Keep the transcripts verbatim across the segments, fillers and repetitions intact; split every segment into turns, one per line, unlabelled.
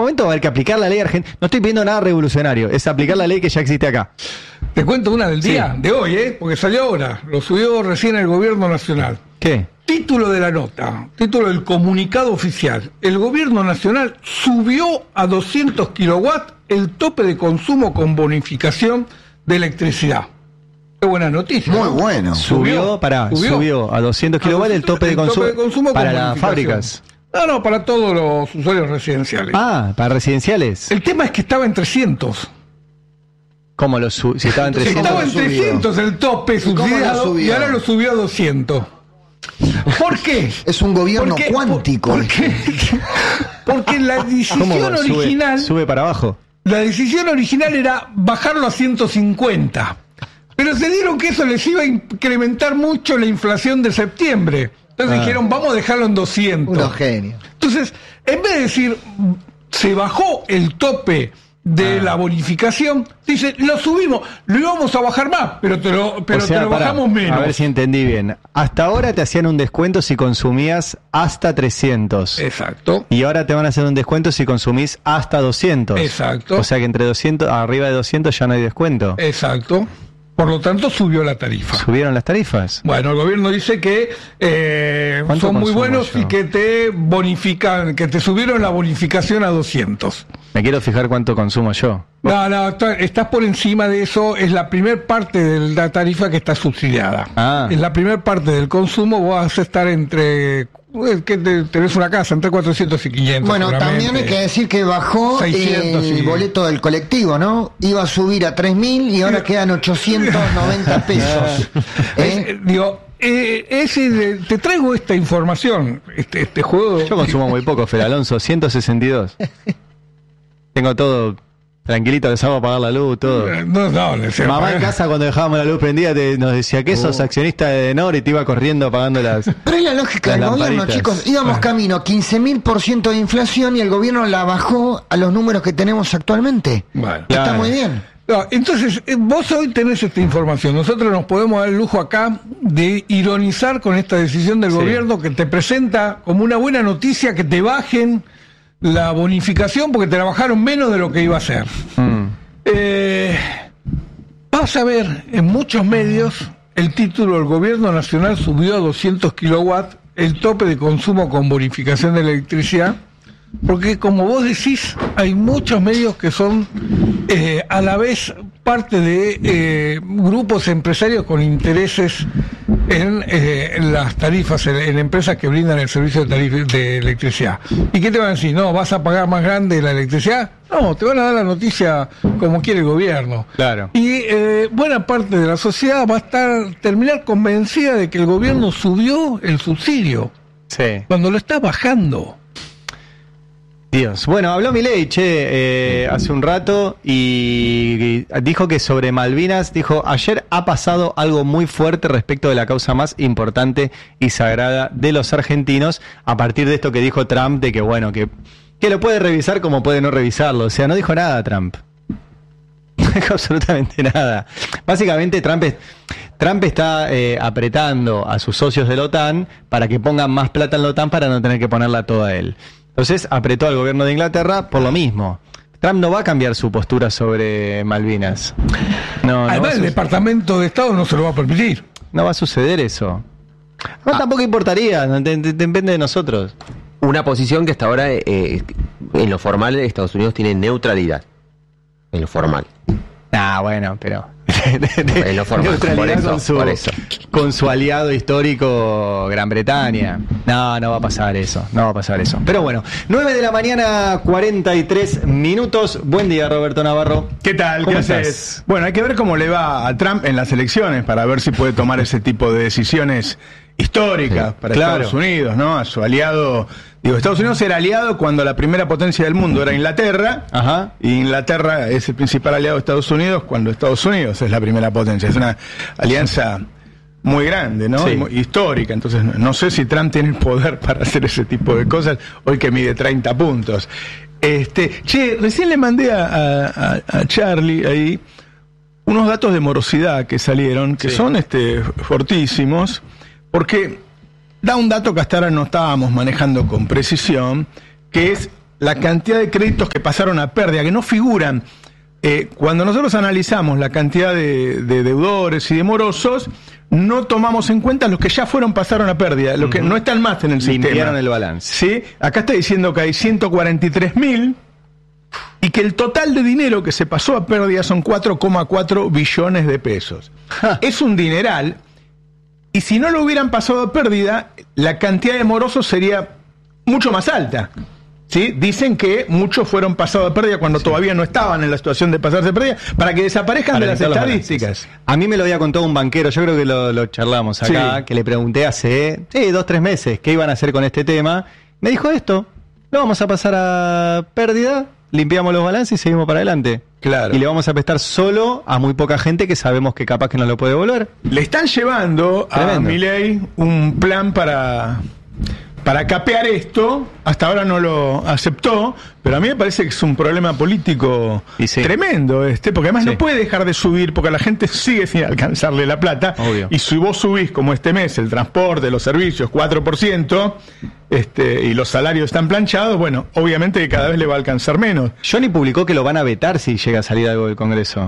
momento va a haber que aplicar la ley argentina. No estoy pidiendo nada revolucionario, es aplicar la ley que ya existe acá.
Te cuento una del día,
sí.
de hoy, ¿eh? Porque salió ahora, lo subió recién el gobierno nacional.
¿Qué?
Título de la nota, título del comunicado oficial. El gobierno nacional subió a doscientos kilowatts el tope de consumo con bonificación de electricidad. Qué buena noticia.
Muy
¿no?
bueno.
Subió, pará, subió, subió a doscientos kilowatts el tope de
el
consumo,
tope de consumo
para
con
las
bonificación.
fábricas.
No, no, para todos los usuarios residenciales.
Ah, para residenciales.
El tema es que estaba en trescientos.
¿Cómo lo subió? Si estaba en trescientos.
Estaba en trescientos el tope subsidiado y ahora lo subió a doscientos. ¿Por qué?
Es un gobierno
Porque,
cuántico.
¿Por qué? Porque la decisión original...
Sube, sube para abajo.
La decisión original era bajarlo a ciento cincuenta. Pero se dieron que eso les iba a incrementar mucho la inflación de septiembre. Entonces ah. dijeron, vamos a dejarlo en doscientos.
Unos genios.
Entonces, en vez de decir, se bajó el tope de ah. la bonificación, dice, lo subimos, lo íbamos a bajar más, pero te lo, pero
o sea,
te lo
pará,
bajamos menos.
A ver si entendí bien. Hasta ahora te hacían un descuento si consumías hasta trescientos.
Exacto.
Y ahora te van a hacer un descuento si consumís hasta doscientos.
Exacto.
O sea que entre doscientos, arriba de doscientos ya no hay descuento.
Exacto. Por lo tanto, subió la tarifa.
¿Subieron las tarifas?
Bueno, el gobierno dice que eh, son muy buenos yo? y que te bonifican, que te subieron la bonificación a doscientos.
Me quiero fijar cuánto consumo yo.
No, no, estás por encima de eso. Es la primer parte de la tarifa que está subsidiada.
Ah.
En la primer parte del consumo vos vas a estar entre... que te, tenés una casa entre cuatrocientos y quinientos.
Bueno, también hay que decir que bajó seiscientos, el sí. boleto del colectivo, ¿no? Iba a subir a tres mil y ahora quedan ochocientos noventa pesos. ¿Eh?
Es, digo, eh, ese, te traigo esta información, este, este juego.
Yo consumo muy poco, Fer Alonso, ciento sesenta y dos. Tengo todo tranquilito, que salgo a pagar la luz, todo.
No, no, no
Mamá en casa cuando dejábamos la luz prendida te, nos decía que sos oh. accionista de Denor y te iba corriendo pagando las.
Pero es la lógica del gobierno, chicos. Íbamos ah. camino quince mil por ciento de inflación y el gobierno la bajó a los números que tenemos actualmente.
Bueno,
está
claro.
muy bien.
No, entonces, vos hoy tenés esta información. Nosotros nos podemos dar el lujo acá de ironizar con esta decisión del sí. gobierno que te presenta como una buena noticia que te bajen la bonificación porque te la bajaron menos de lo que iba a ser. Mm. Eh, vas a ver en muchos medios el título: el gobierno nacional subió a doscientos kilowatts el tope de consumo con bonificación de electricidad, porque como vos decís, hay muchos medios que son eh, a la vez parte de eh, grupos empresarios con intereses en, eh, en las tarifas, en, en empresas que brindan el servicio de, tarif- de electricidad. ¿Y qué te van a decir? ¿No, vas a pagar más grande la electricidad? No, te van a dar la noticia como quiere el gobierno.
Claro.
Y eh, buena parte de la sociedad va a estar terminar convencida de que el gobierno subió el subsidio.
Sí. Cuando
lo está bajando.
Dios. Bueno, habló Milei, che, eh, hace un rato y, y dijo que sobre Malvinas, dijo, ayer ha pasado algo muy fuerte respecto de la causa más importante y sagrada de los argentinos, a partir de esto que dijo Trump, de que bueno, que, que lo puede revisar como puede no revisarlo. O sea, no dijo nada Trump. No dijo absolutamente nada. Básicamente Trump, es, Trump está eh, apretando a sus socios de la OTAN para que pongan más plata en la OTAN para no tener que ponerla toda él. Entonces apretó al gobierno de Inglaterra por lo mismo. Trump no va a cambiar su postura sobre Malvinas. No,
Además, no el Departamento de Estado no se lo va a permitir.
No va a suceder eso. No, ah. tampoco importaría, depende de nosotros.
Una posición que hasta ahora, eh, en lo formal, Estados Unidos tiene neutralidad. En lo formal.
Ah, bueno, pero...
en lo formal, por eso,
con, su,
por eso.
con su aliado histórico Gran Bretaña. No, no va a pasar eso, no va a pasar eso. Pero bueno, nueve de la mañana, cuarenta y tres minutos. Buen día, Roberto Navarro.
¿Qué tal? ¿Qué haces? Bueno, hay que ver cómo le va a Trump en las elecciones para ver si puede tomar ese tipo de decisiones históricas sí, para claro. Estados Unidos, ¿no? A su aliado. Digo, Estados Unidos era aliado cuando la primera potencia del mundo era Inglaterra. Ajá. Y Inglaterra es el principal aliado de Estados Unidos cuando Estados Unidos es la primera potencia. Es una alianza muy grande, ¿no? Sí. Muy histórica. Entonces, no sé si Trump tiene el poder para hacer ese tipo de cosas hoy que mide treinta puntos. Este, che, recién le mandé a, a, a Charlie ahí unos datos de morosidad que salieron, que sí. son este fortísimos, porque da un dato que hasta ahora no estábamos manejando con precisión, que es la cantidad de créditos que pasaron a pérdida, que no figuran. Eh, cuando nosotros analizamos la cantidad de, de deudores y de morosos, no tomamos en cuenta los que ya fueron, pasaron a pérdida, los uh-huh. que no están más en el sistema.
Limpiaron el balance.
¿Sí? Acá está diciendo que hay ciento cuarenta y tres mil y que el total de dinero que se pasó a pérdida son cuatro coma cuatro billones de pesos. Ja. Es un dineral, y si no lo hubieran pasado a pérdida, la cantidad de morosos sería mucho más alta. ¿Sí? Dicen que muchos fueron pasados a pérdida cuando sí. todavía no estaban en la situación de pasarse a pérdida, para que desaparezcan para de las estadísticas.
A mí me lo había contado un banquero, yo creo que lo, lo charlamos acá, sí. que le pregunté hace sí, dos, tres meses qué iban a hacer con este tema. Me dijo esto: lo vamos a pasar a pérdida, limpiamos los balances y seguimos para adelante.
Claro.
Y le vamos a prestar solo a muy poca gente que sabemos que capaz que no lo puede devolver.
Le están llevando Tremendo. a Milei un plan para... Para capear esto. Hasta ahora no lo aceptó, pero a mí me parece que es un problema político sí. tremendo este, porque además sí. no puede dejar de subir, porque a la gente sigue sin alcanzarle la plata.
Obvio.
Y si vos subís, como este mes, el transporte, los servicios, cuatro por ciento, este, y los salarios están planchados, bueno, obviamente que cada vez le va a alcanzar menos.
Johnny publicó que lo van a vetar si llega a salir algo del Congreso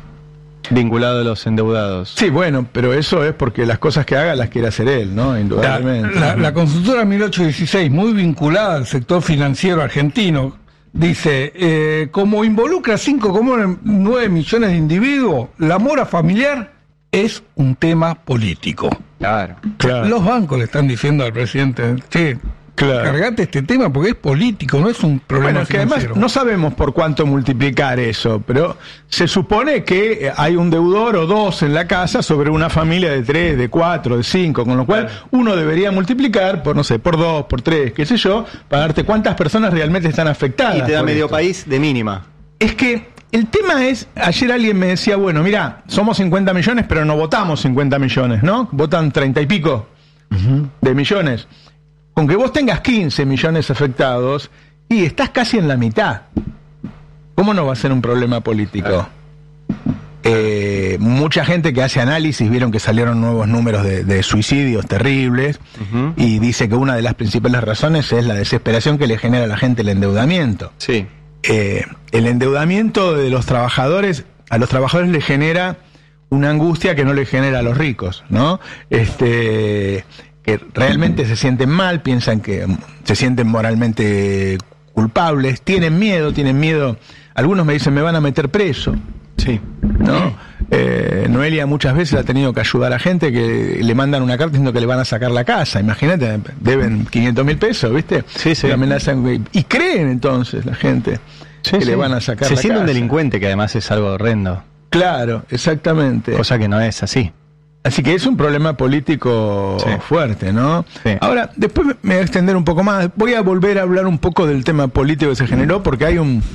vinculado a los endeudados.
Sí, bueno, pero eso es porque las cosas que haga las quiere hacer él, ¿no? Indudablemente.
La, la, la consultora mil ochocientos dieciséis, muy vinculada al sector financiero argentino, dice, eh, como involucra cinco coma nueve millones de individuos, la mora familiar es un tema político.
Claro,
claro. Los bancos le están diciendo al presidente, che,
claro.
cargate este tema porque es político, no es un problema
bueno, es que
financiero.
Además no sabemos por cuánto multiplicar eso, pero se supone que hay un deudor o dos en la casa sobre una familia de tres, de cuatro, de cinco, con lo cual uno debería multiplicar por, no sé, por dos, por tres, qué sé yo, para darte cuántas personas realmente están afectadas.
Y te da medio
esto.
país de mínima.
Es que el tema es, ayer alguien me decía, bueno, mira, somos cincuenta millones, pero no votamos cincuenta millones, ¿no? Votan treinta y pico uh-huh. de millones. Con que vos tengas quince millones afectados, y estás casi en la mitad. ¿Cómo no va a ser un problema político? Eh, mucha gente que hace análisis vieron que salieron nuevos números de, de suicidios terribles, uh-huh. y dice que una de las principales razones es la desesperación que le genera a la gente el endeudamiento.
Sí.
Eh, el endeudamiento de los trabajadores, a los trabajadores les genera una angustia que no le genera a los ricos, ¿no? Este... que realmente se sienten mal, piensan que se sienten moralmente culpables, tienen miedo, tienen miedo. Algunos me dicen, me van a meter preso.
Sí.
¿No? Eh, Noelia muchas veces ha tenido que ayudar a gente que le mandan una carta diciendo que le van a sacar la casa. Imagínate, deben quinientos mil pesos, ¿viste?
Sí, sí.
Y, amenazan, y creen entonces la gente
sí,
que
sí.
le van a sacar
se
la casa. Se
siente un delincuente, que además es algo horrendo.
Claro, exactamente.
Cosa que no es así.
Así que es un problema político sí. fuerte, ¿no?
Sí.
Ahora, después me voy a extender un poco más. Voy a volver a hablar un poco del tema político que se generó, porque hay un...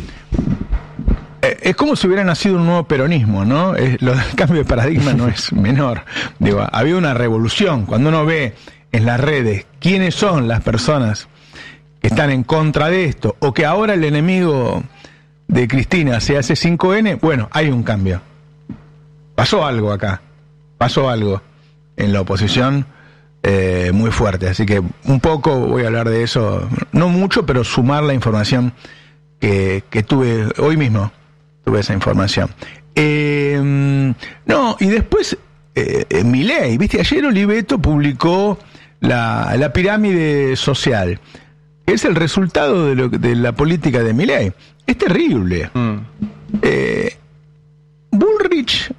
Eh, es como si hubiera nacido un nuevo peronismo, ¿no? Es, lo del cambio de paradigma no es menor. Digo, había una revolución. Cuando uno ve en las redes quiénes son las personas que están en contra de esto, o que ahora el enemigo de Cristina se hace cinco ene, bueno, hay un cambio. Pasó algo acá. Pasó algo en la oposición eh, muy fuerte, así que un poco voy a hablar de eso, no mucho, pero sumar la información que, que tuve hoy mismo, tuve esa información. Eh, no, y después, eh, Milei, viste, ayer Oliveto publicó la, la pirámide social, que es el resultado de, lo, de la política de Milei. Es terrible. Mm. Eh, Bullrich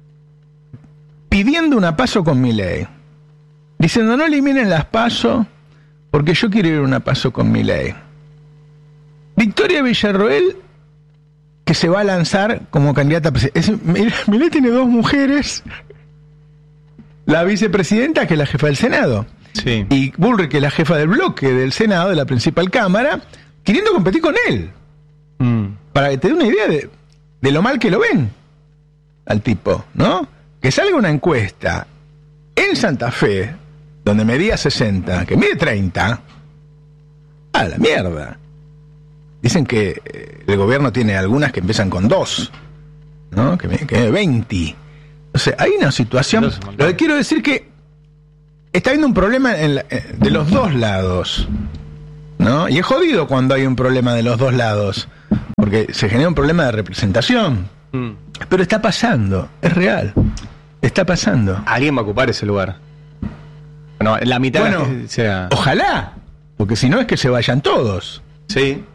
pidiendo una PASO con Milei, diciendo no eliminen las PASO porque yo quiero ir a una PASO con Milei. Victoria Villarroel, que se va a lanzar como candidata a presidenta. Milei tiene dos mujeres, la vicepresidenta, que es la jefa del Senado,
sí.
y Bullrich, que es la jefa del bloque del Senado, de la principal cámara, queriendo competir con él. Mm. Para que te dé una idea de, de lo mal que lo ven al tipo, ¿no? Que salga una encuesta en Santa Fe, donde medía sesenta, que mide treinta, a la mierda. Dicen que el gobierno tiene algunas que empiezan con dos, ¿no? Que mide veinte. O sea, hay una situación... Lo que quiero decir que está habiendo un problema en la, de los dos lados. ¿no? Y es jodido cuando hay un problema de los dos lados, porque se genera un problema de representación. Mm. Pero está pasando, es real. Está pasando.
Alguien va a ocupar ese lugar. No, la mitad
bueno,
que sea...
Ojalá, porque si no es que se vayan todos.
Sí.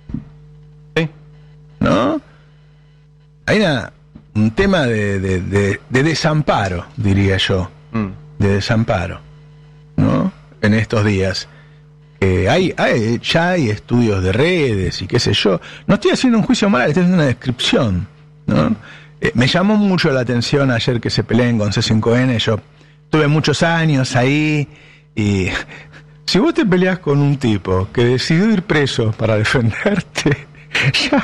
Sí.
¿No? Hay una, un tema de, de, de, de desamparo, diría yo. Mm. De desamparo, ¿no? En estos días. Eh, hay, hay, ya hay estudios de redes y qué sé yo. No estoy haciendo un juicio moral, estoy haciendo una descripción, ¿no? Eh, me llamó mucho la atención ayer que se peleen con C cinco N. Yo tuve muchos años ahí y si vos te peleás con un tipo que decidió ir preso para defenderte, ya...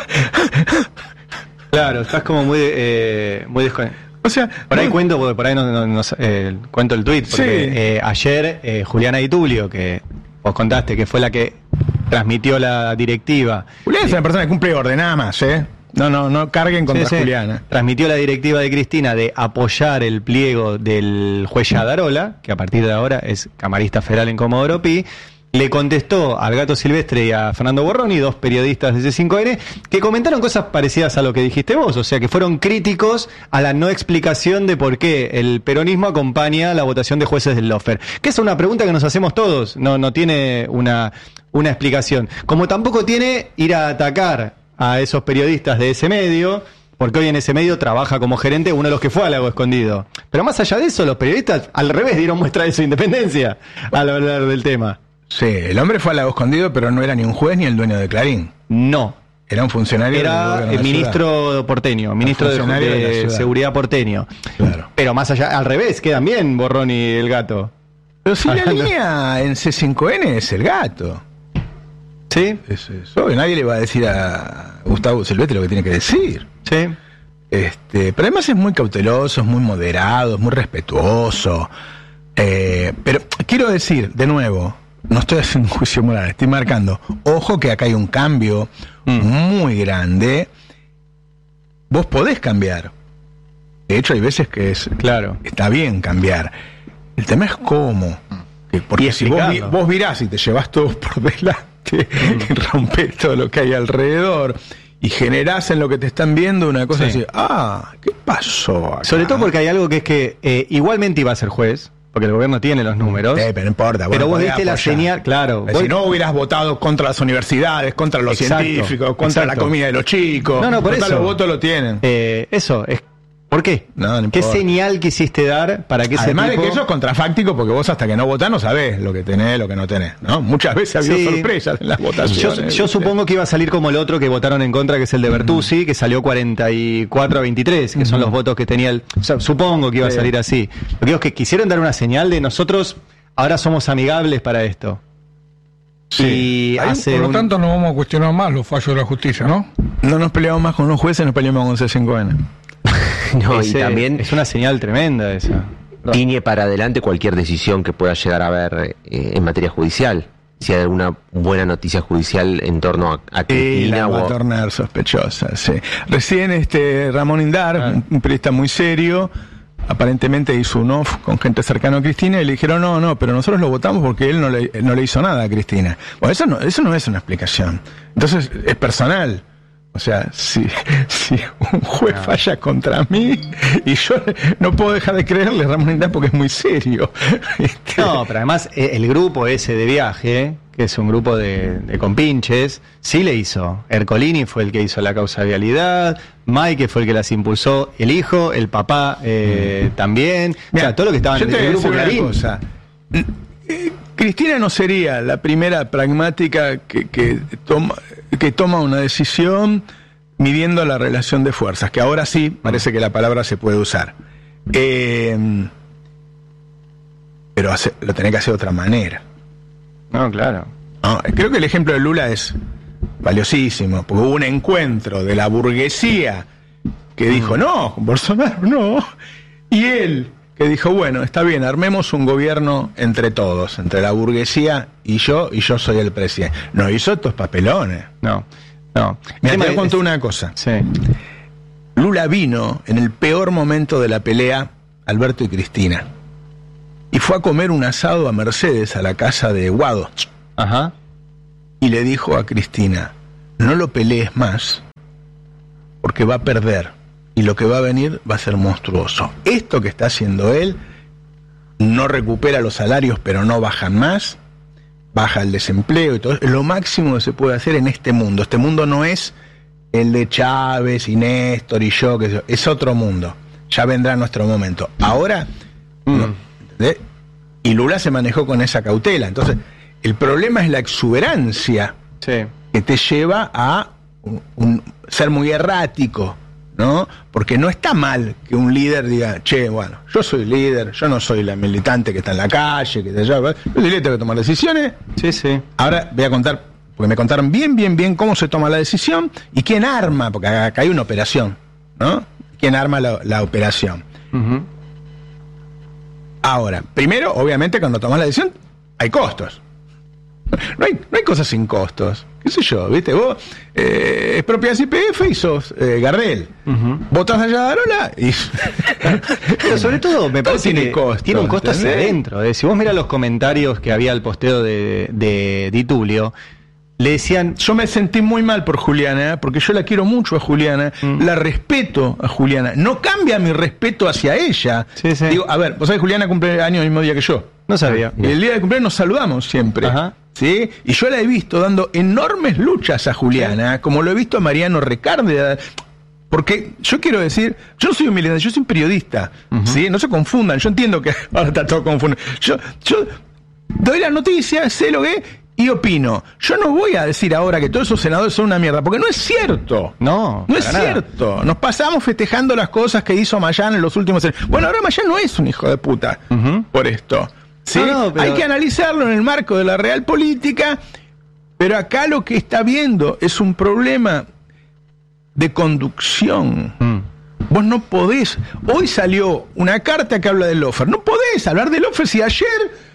Claro, estás como muy eh, muy desconectado.
O sea,
por ahí no, cuento, porque por ahí no, no, no eh, cuento el tuit, porque sí. eh, ayer eh, Juliana Di Tulio, que vos contaste que fue la que transmitió la directiva.
Juliana es una persona que cumple orden, nada más, ¿eh? No, no, no carguen contra sí, sí. Juliana.
Transmitió la directiva de Cristina de apoyar el pliego del juez Yadarola, que a partir de ahora es camarista federal en Comodoro Pi. Le contestó al Gato Silvestre y a Fernando Borroni, dos periodistas de C cinco N, que comentaron cosas parecidas a lo que dijiste vos, o sea, que fueron críticos a la no explicación de por qué el peronismo acompaña la votación de jueces del Lofer. Que es una pregunta que nos hacemos todos, no, no tiene una, una explicación. Como tampoco tiene ir a atacar a esos periodistas de ese medio, porque hoy en ese medio trabaja como gerente uno de los que fue al Lago Escondido. Pero más allá de eso, los periodistas al revés dieron muestra de su independencia al hablar del tema.
Sí, el hombre fue al Lago Escondido, pero no era ni un juez ni el dueño de Clarín.
No.
Era un funcionario.
Era el ministro porteño, ministro de, de, de Seguridad porteño. Claro. Pero más allá, al revés, quedan bien Borroni y el Gato.
Pero si la línea en C cinco N es el Gato.
Sí.
Es eso. Nadie le va a decir a Gustavo Silvestre lo que tiene que decir.
Sí.
Este, pero además es muy cauteloso, es muy moderado, es muy respetuoso. Eh, pero quiero decir, de nuevo, no estoy haciendo un juicio moral, estoy marcando, ojo que acá hay un cambio mm. muy grande. Vos podés cambiar. De hecho, hay veces que es
claro,
está bien cambiar. El tema es cómo. Porque si vos, vos virás y te llevás todo por delante, mm. y rompés todo lo que hay alrededor y generás en lo que te están viendo una cosa sí. así, ah, ¿qué pasó acá?
Sobre todo porque hay algo que es que eh, igualmente iba a ser juez, porque el gobierno tiene los números.
Eh, pero no importa.
Pero vos viste la señal, claro.
Si no hubieras votado contra las universidades, contra los exacto, científicos, contra exacto. la comida de los chicos.
No, no, por eso.
Los votos lo tienen.
Eh, eso, es ¿por qué?
No, no
¿Qué señal quisiste dar para que ese
Además
tipo...
de que eso es contrafáctico, porque vos hasta que no votás no sabés lo que tenés, lo que no tenés, ¿no? Muchas veces ha habido sí. sorpresas en las votaciones.
Yo, yo supongo que iba a salir como el otro que votaron en contra, que es el de Bertuzzi, mm. que salió cuarenta y cuatro a veintitrés, que mm. son los votos que tenía el... O sea, supongo que iba sí. a salir así. Lo que digo es que quisieron dar una señal de nosotros ahora somos amigables para esto.
Sí. Y Ahí, hace por lo un... tanto no vamos a cuestionar más los fallos de la justicia, ¿no?
No nos peleamos más con los jueces, nos peleamos con C cinco N.
No,
Ese,
y también
es una señal tremenda esa.
Tiñe para adelante cualquier decisión que pueda llegar a haber eh, en materia judicial. Si hay alguna buena noticia judicial en torno a, a Cristina.
Sí, la va o... a tornar sospechosa, sí. Recién este Ramón Indar, ah. un periodista muy serio, aparentemente hizo un off con gente cercana a Cristina y le dijeron no, no, pero nosotros lo votamos porque él no le, no le hizo nada a Cristina. Bueno, eso no, eso no es una explicación. Entonces es personal. O sea, si, si un juez no. falla contra mí y yo no puedo dejar de creerle a Ramón Indar porque es muy serio.
Este... No, pero además el grupo ese de viaje, que es un grupo de, de compinches, sí le hizo. Ercolini fue el que hizo la causa de vialidad, Mike fue el que las impulsó, el hijo, el papá eh, mm. también. Mirá, o sea, todo lo que estaba en el grupo Clarín. Cosa.
Cristina no sería la primera pragmática que, que toma que toma una decisión midiendo la relación de fuerzas, que ahora sí parece que la palabra se puede usar. Eh, pero hace, lo tenés que hacer de otra manera.
No, claro.
No, creo que el ejemplo de Lula es valiosísimo, porque hubo un encuentro de la burguesía que dijo, no, Bolsonaro no, y él que dijo, bueno, está bien, armemos un gobierno entre todos, entre la burguesía y yo, y yo soy el presidente. No hizo estos papelones.
No, no.
Mira, te voy a contar una cosa.
Sí.
Lula vino en el peor momento de la pelea, Alberto y Cristina, y fue a comer un asado a Mercedes, a la casa de Guado.
Ajá.
y le dijo a Cristina, no lo pelees más, porque va a perder, y lo que va a venir va a ser monstruoso. Esto que está haciendo él, no recupera los salarios, pero no bajan más, baja el desempleo y todo, es lo máximo que se puede hacer en este mundo. Este mundo no es el de Chávez y Néstor y yo, que es otro mundo. Ya vendrá nuestro momento. Ahora, mm. no, ¿entendés? Y Lula se manejó con esa cautela. Entonces, el problema es la exuberancia sí. que te lleva a un, un, ser muy errático, ¿no? Porque no está mal que un líder diga, che, bueno, yo soy líder, yo no soy la militante que está en la calle, que te lleva, yo soy líder, tengo que tomar decisiones.
Sí, sí.
Ahora voy a contar, porque me contaron bien, bien, bien cómo se toma la decisión y quién arma, porque acá hay una operación, ¿no? ¿Quién arma la, la operación? Uh-huh. Ahora, primero, obviamente, cuando tomas la decisión, hay costos. No hay, no hay cosas sin costos. ¿Qué sé yo? ¿Viste? Vos eh, expropias Y P F y sos eh, Gardel. Uh-huh. Votás allá de Arola y.
Pero sobre todo, me parece tiene que costo, tiene un costo ¿entendés? Hacia adentro. ¿eh? Si vos mirás los comentarios que había al posteo de, de Di Tulio, le decían.
Yo me sentí muy mal por Juliana, porque yo la quiero mucho a Juliana, mm. la respeto a Juliana. No cambia mi respeto hacia ella. Sí, sí. Digo, a ver, vos sabés, Juliana cumple años el mismo día que yo.
No sabía.
Y el día de cumpleaños nos saludamos siempre. Ajá. ¿Sí? Y yo la he visto dando enormes luchas a Juliana, sí. como lo he visto a Mariano Recarde. Porque yo quiero decir, yo no soy un militante, yo soy un periodista. Uh-huh. ¿Sí? No se confundan, yo entiendo que ahora está todo confundido. Yo, yo doy la noticia, sé lo que es y opino. Yo no voy a decir ahora que todos esos senadores son una mierda, porque no es cierto.
No,
no es nada. Cierto. Nos pasamos festejando las cosas que hizo Mayán en los últimos años. Bueno, ahora Mayán no es un hijo de puta uh-huh. por esto. ¿Sí? No, no, pero... Hay que analizarlo en el marco de la real política, pero acá lo que está viendo es un problema de conducción. Mm. Vos no podés. Hoy salió una carta que habla del lofer. No podés hablar del lofer si ayer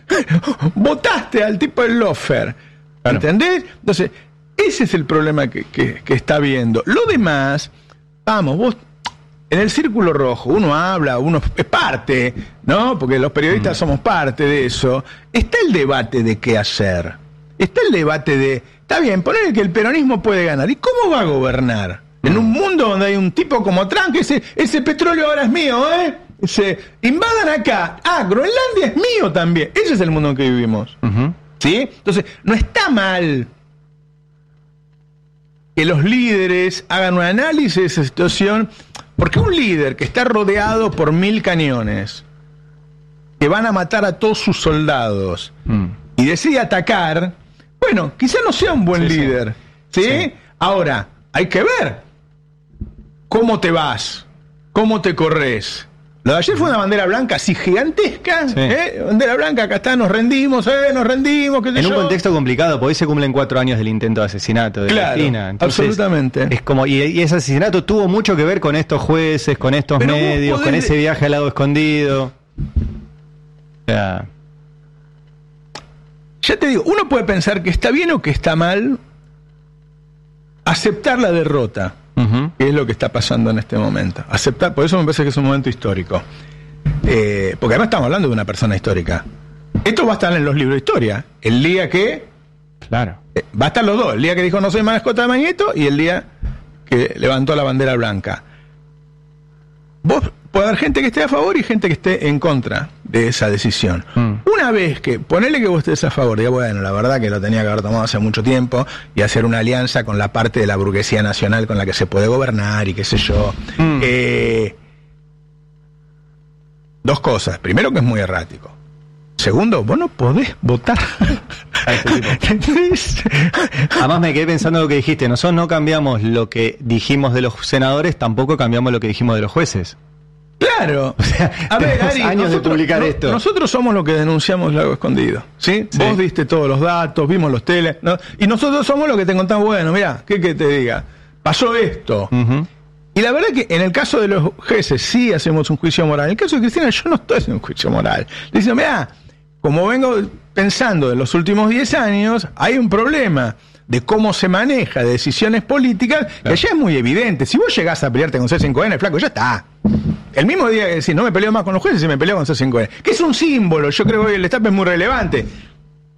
votaste al tipo del lofer. Claro. ¿Entendés? Entonces, ese es el problema que, que, que está viendo. Lo demás, vamos, vos. En el círculo rojo uno habla, uno es parte, ¿no? Porque los periodistas mm. somos parte de eso. Está el debate de qué hacer. Está el debate de, está bien, poner que el peronismo puede ganar. ¿Y cómo va a gobernar? Mm. En un mundo donde hay un tipo como Trump, que ese, ese petróleo ahora es mío, ¿eh? Ese, invadan acá. Ah, Groenlandia es mío también. Ese es el mundo en que vivimos. Uh-huh. ¿Sí? Entonces, no está mal que los líderes hagan un análisis de esa situación. Porque un líder que está rodeado por mil cañones, que van a matar a todos sus soldados, mm. y decide atacar, bueno, quizá no sea un buen sí, líder. Sí. ¿Sí? Sí. Ahora, hay que ver cómo te vas, cómo te corres. Lo de ayer fue una bandera blanca así gigantesca, sí. ¿eh? Bandera blanca, acá está, nos rendimos, eh, nos rendimos, qué sé
En
yo.
un contexto complicado, porque hoy se cumplen cuatro años del intento de asesinato de
claro,
Cristina. Entonces,
absolutamente.
Es como, y, y ese asesinato tuvo mucho que ver con estos jueces, con estos Pero medios, con ese viaje al lado escondido. O sea...
Ya te digo, uno puede pensar que está bien o que está mal aceptar la derrota. Uh-huh. Que es lo que está pasando en este momento. Aceptar, por eso me parece que es un momento histórico. Eh, porque además estamos hablando de una persona histórica. Esto va a estar en los libros de historia. El día que...
Claro.
Eh, va a estar los dos. El día que dijo no soy mascota de Mañeto y el día que levantó la bandera blanca. Vos puede haber gente que esté a favor y gente que esté en contra de esa decisión. Mm. Una vez que, ponele que vos estés a favor, diga, bueno, la verdad que lo tenía que haber tomado hace mucho tiempo y hacer una alianza con la parte de la burguesía nacional con la que se puede gobernar y qué sé yo. Mm. Eh, dos cosas. Primero, que es muy errático. Segundo, vos no podés votar.
Además me quedé pensando lo que dijiste. Nosotros no cambiamos lo que dijimos de los senadores, tampoco cambiamos lo que dijimos de los jueces.
Claro. O sea, a ver, Ari,
años nosotros, de publicar
no,
esto.
Nosotros somos los que denunciamos Lago Escondido, ¿sí? Sí. Vos diste todos los datos, vimos los teles, ¿no? Y nosotros somos los que te contamos, bueno, mirá, ¿qué que te diga? Pasó esto. Uh-huh. Y la verdad que en el caso de los jueces sí hacemos un juicio moral. En el caso de Cristina yo no estoy haciendo un juicio moral. Le dicen, mirá, como vengo pensando en los últimos diez años, hay un problema de cómo se maneja de decisiones políticas, claro, que ya es muy evidente. Si vos llegás a pelearte con C cinco N, flaco, ya está. El mismo día que decís, no me peleo más con los jueces, y me peleo con C cinco N. Que es un símbolo, yo creo que el destape es muy relevante.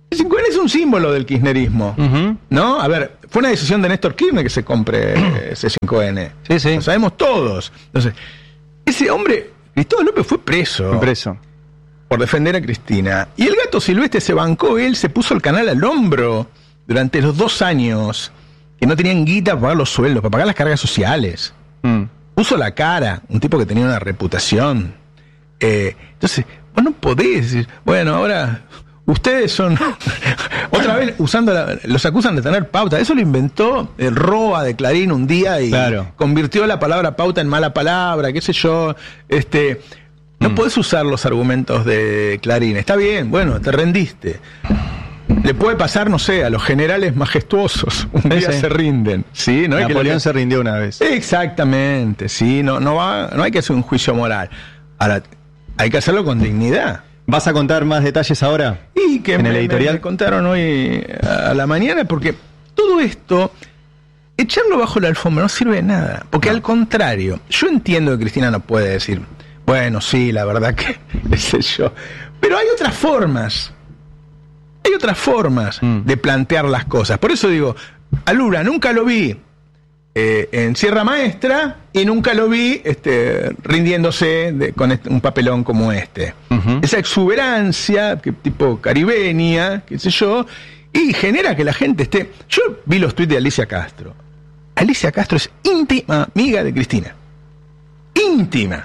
C cinco N es un símbolo del kirchnerismo, uh-huh. ¿no? A ver, fue una decisión de Néstor Kirchner que se compre C cinco N.
Sí, sí.
Lo sabemos todos. Entonces, ese hombre, Cristóbal López, fue preso.
Fue preso.
Por defender a Cristina. Y el Gato Silvestre se bancó, él se puso el canal al hombro durante los dos años que no tenían guita para pagar los sueldos, para pagar las cargas sociales. Mm. Puso la cara, un tipo que tenía una reputación. Eh, entonces, vos no podés decir, bueno, ahora ustedes son, otra vez usando, la, los acusan de tener pauta. Eso lo inventó el Roa de Clarín un día y claro. convirtió la palabra pauta en mala palabra, qué sé yo. Este, no mm. podés usar los argumentos de Clarín. Está bien, bueno, te rendiste. Le puede pasar, no sé, a los generales majestuosos. Un día sí. se rinden. ¿Sí? No
Napoleón
que...
se rindió una vez.
Exactamente, sí. No, no, va, no hay que hacer un juicio moral. Ahora, hay que hacerlo con dignidad.
¿Vas a contar más detalles ahora?
Y que
en
me,
el editorial
me contaron hoy a la mañana, porque todo esto, echarlo bajo la alfombra no sirve de nada. Porque no. al contrario, yo entiendo que Cristina no puede decir, bueno, sí, la verdad que, qué sé yo. Pero hay otras formas. Hay otras formas mm. de plantear las cosas. Por eso digo, a Lula nunca lo vi eh, en Sierra Maestra y nunca lo vi este, rindiéndose de, con este, un papelón como este. Uh-huh. Esa exuberancia, que, tipo caribeña, qué sé yo, y genera que la gente esté... Yo vi los tuits de Alicia Castro. Alicia Castro es íntima amiga de Cristina. Íntima.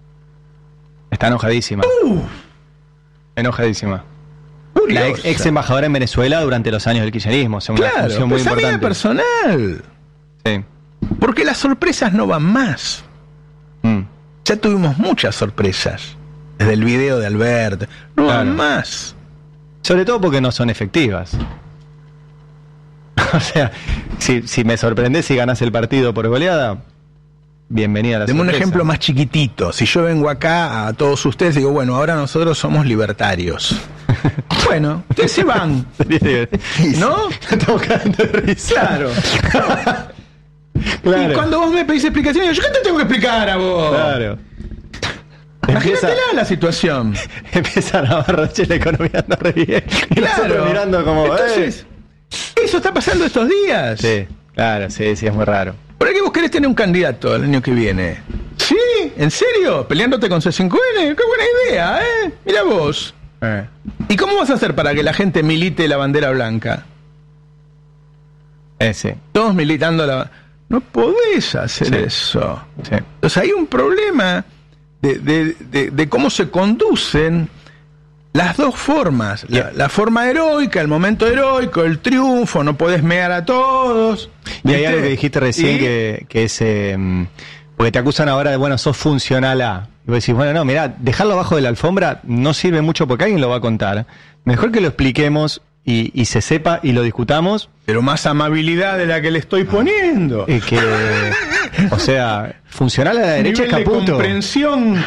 Está enojadísima.
Uh.
Enojadísima. La ex, ex embajadora en Venezuela durante los años del kirchnerismo, o sea, una
claro,
función muy
pues
importante.
Amiga personal.
Sí.
Porque las sorpresas no van más. Mm. Ya tuvimos muchas sorpresas. Desde el video de Alberto. No claro. van más.
Sobre todo porque no son efectivas. O sea, si, si me sorprendés y ganás el partido por goleada, bienvenida a la
Deme
sorpresa.
Un ejemplo más chiquitito. Si yo vengo acá a todos ustedes y digo, bueno, ahora nosotros somos libertarios. Bueno, ustedes se van. ¿No?
Estamos cagando de risa.
Claro. Claro. Y cuando vos me pedís explicaciones, ¿yo qué te tengo que explicar a vos?
Claro.
Imagínatela la situación.
Empieza a barroche la economía anda re bien. Y
claro.
mirando como.
Entonces, eh. eso está pasando estos días.
Sí, claro, sí, sí, es muy raro.
¿Por qué vos querés tener un candidato el año que viene? ¿Sí? ¿En serio? ¿Peleándote con C cinco N? ¡Qué buena idea, eh! Mira vos. Eh. ¿Y cómo vas a hacer para que la gente milite la bandera blanca?
Eh, sí.
Todos militando la... No podés hacer sí. eso.
Sí.
Entonces hay un problema de, de, de, de cómo se conducen las dos formas. La, la forma heroica, el momento heroico, el triunfo, no podés mear a todos.
¿Viste? Y hay algo que dijiste recién ¿Y? que, que es... Eh, porque te acusan ahora de, bueno, sos funcional a... Y vos decís, bueno, no, mirá, dejarlo abajo de la alfombra no sirve mucho porque alguien lo va a contar. Mejor que lo expliquemos y, y se sepa y lo discutamos.
Pero más amabilidad de la que le estoy poniendo.
Y que, o sea, funcional a la derecha es Caputo.
De comprensión.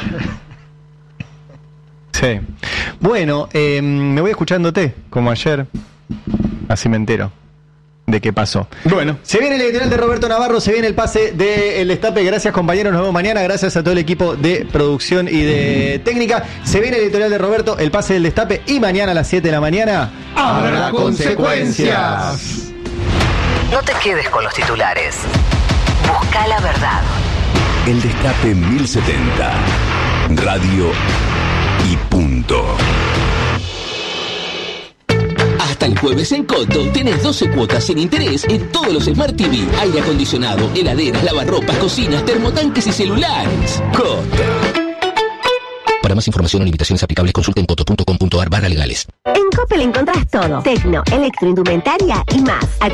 Sí. Bueno, eh, me voy escuchándote, como ayer. Así me entero de qué pasó.
Bueno,
se viene el editorial de Roberto Navarro, se viene el pase del Destape. Gracias, compañeros, nos vemos mañana. Gracias a todo el equipo de producción y de técnica. Se viene el editorial de Roberto, el pase del Destape, y mañana a las siete de la mañana
habrá consecuencias.
No te quedes con los titulares. Busca la verdad.
El Destape mil setenta. Radio y punto.
Hasta el jueves en Coto tenés doce cuotas sin interés en todos los Smart T V, aire acondicionado, heladeras, lavarropas, cocinas, termotanques y celulares. Coto. Para más información o limitaciones aplicables, consulta en coto punto com punto ar barra legales.
En Coppel encontrás todo: tecno, electroindumentaria y más.